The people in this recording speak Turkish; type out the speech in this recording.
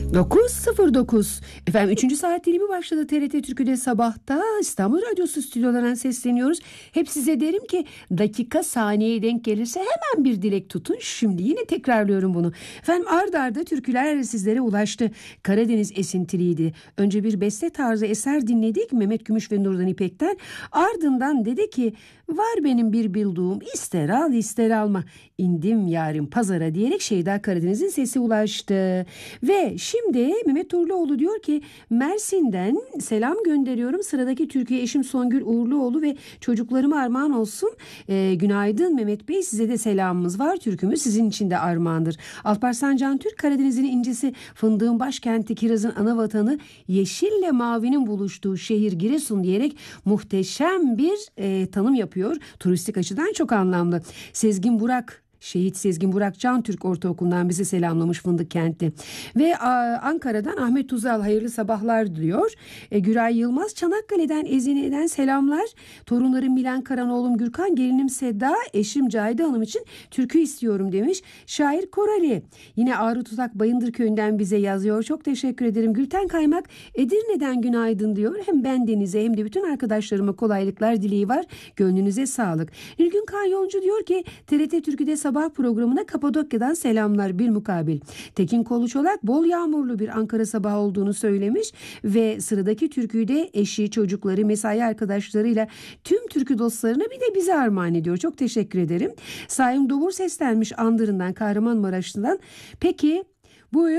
9.09 efendim 3. saat dilimi başladı TRT Türkü'de sabahta İstanbul Radyosu stüdyolarından sesleniyoruz. Hep size derim ki dakika saniyeye denk gelirse hemen bir dilek tutun. Şimdi yine tekrarlıyorum bunu. Efendim ard arda türküler sizlere ulaştı. Karadeniz esintiliydi. Önce bir beste tarzı eser dinledik Mehmet Gümüş ve Nurdan İpek'ten. Ardından dedi ki var benim bir bilduğum ister al ister alma. İndim yarim pazara diyerek Şeyda Karadeniz'in sesi ulaştı. Ve şimdi Mehmet Turluoğlu diyor ki Mersin'den selam gönderiyorum. Sıradaki Türkiye eşim Songül Uğurluoğlu ve çocuklarıma armağan olsun. Günaydın Mehmet Bey, size de selamımız var. Türkümüz sizin için de armağandır. Alparslan Cantürk Karadeniz'in incisi, fındığın başkenti, kirazın ana vatanı, yeşille mavinin buluştuğu şehir Giresun diyerek muhteşem bir tanım yapıyor. Turistik açıdan çok anlamlı. Sezgin Burak, Şehit Sezgin Burak Cantürk Ortaokulu'ndan bizi selamlamış Fındık Kentli. Ve Ankara'dan Ahmet Tuzal hayırlı sabahlar diyor. Güray Yılmaz Çanakkale'den Ezine'den selamlar. Torunlarım Milan Karanoğlum Gürkan, gelinim Seda, eşim Cahide Hanım için türkü istiyorum demiş. Şair Korali yine Ağrı Tuzak Bayındır Köyü'nden bize yazıyor. Çok teşekkür ederim. Gülten Kaymak Edirne'den günaydın diyor. Hem ben Deniz'e hem de bütün arkadaşlarıma kolaylıklar dileği var. Gönlünüze sağlık. Nilgün Kanyoncu diyor ki TRT Türkü'de sabah programına Kapadokya'dan selamlar bilmukabil. Tekin Koluçolak bol yağmurlu bir Ankara sabahı olduğunu söylemiş ve sıradaki türküyü de eşi, çocukları, mesai arkadaşlarıyla tüm türkü dostlarına bir de bize armağan ediyor. Çok teşekkür ederim. Sayın Dovur seslenmiş Andırın'dan, Kahramanmaraş'tan. Peki bu